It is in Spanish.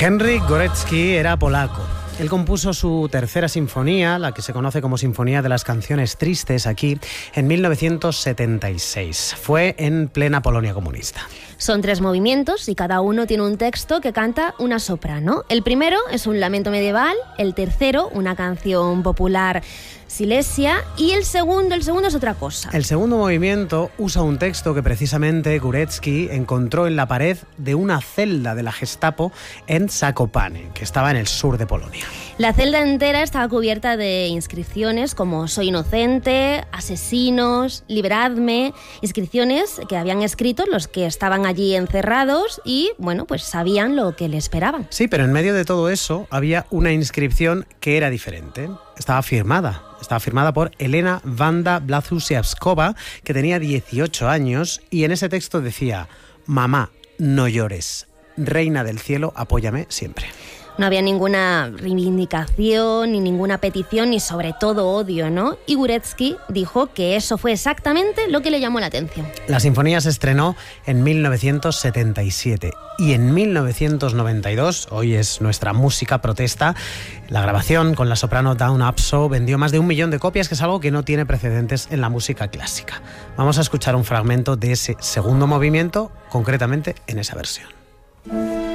Henryk Górecki era polaco. Él compuso su tercera sinfonía, la que se conoce como Sinfonía de las Canciones Tristes, aquí en 1976. Fue en plena Polonia comunista. Son 3 movimientos y cada uno tiene un texto que canta una soprano. El primero es un lamento medieval, el tercero una canción popular silesia y el segundo es otra cosa. El segundo movimiento usa un texto que precisamente Górecki encontró en la pared de una celda de la Gestapo en Zakopane, que estaba en el sur de Polonia. La celda entera estaba cubierta de inscripciones como soy inocente, asesinos, liberadme, inscripciones que habían escrito los que estaban allí encerrados y, bueno, pues sabían lo que le esperaban. Sí, pero en medio de todo eso había una inscripción que era diferente. Estaba firmada por Elena Wanda Blaszczykowska, que tenía 18 años, y en ese texto decía: mamá, no llores, reina del cielo, apóyame siempre. No había ninguna reivindicación, ni ninguna petición, ni sobre todo odio, ¿no? Y Górecki dijo que eso fue exactamente lo que le llamó la atención. La sinfonía se estrenó en 1977 y en 1992, hoy es nuestra música protesta, la grabación con la soprano Dawn Abso vendió más de 1 millón de copias, que es algo que no tiene precedentes en la música clásica. Vamos a escuchar un fragmento de ese segundo movimiento, concretamente en esa versión.